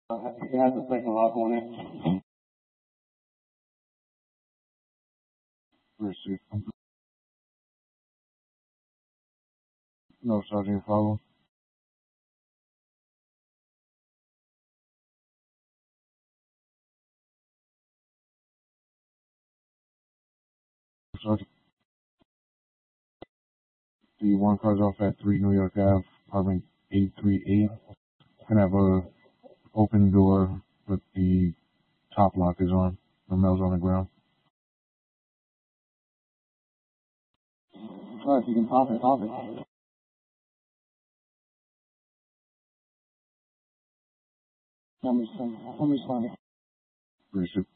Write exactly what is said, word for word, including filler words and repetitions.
Uh, it has a second lock on it. Receive. No, Sergeant, follow. Sergeant. The one car's off at three New York Ave, apartment eight three eight. Can have a open door, but the top lock is on. The mail's on the ground. Oh, if you can pop it, pop it. I'm responding. I'm responding. Receive.